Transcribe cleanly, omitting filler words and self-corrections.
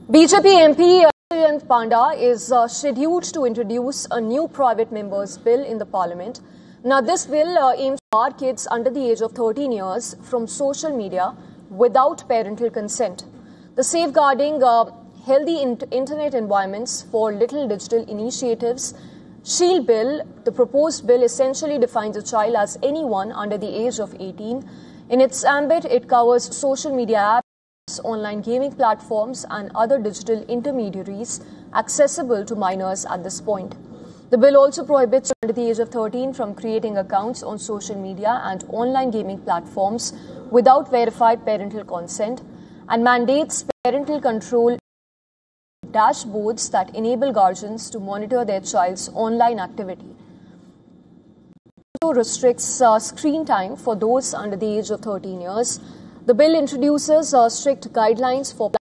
BJP MP Jayant Panda is scheduled to introduce a new private member's bill in the parliament. Now, this bill aims to bar kids under the age of 13 years from social media without parental consent. The Safeguarding Healthy Internet Environments for Little Digital Initiatives Shield Bill, the proposed bill essentially defines a child as anyone under the age of 18. In its ambit, it covers social media apps, online gaming platforms and other digital intermediaries accessible to minors at this point. The bill also prohibits under the age of 13 from creating accounts on social media and online gaming platforms without verified parental consent and mandates parental control dashboards that enable guardians to monitor their child's online activity. It also restricts screen time for those under the age of 13 years. The bill introduces strict guidelines for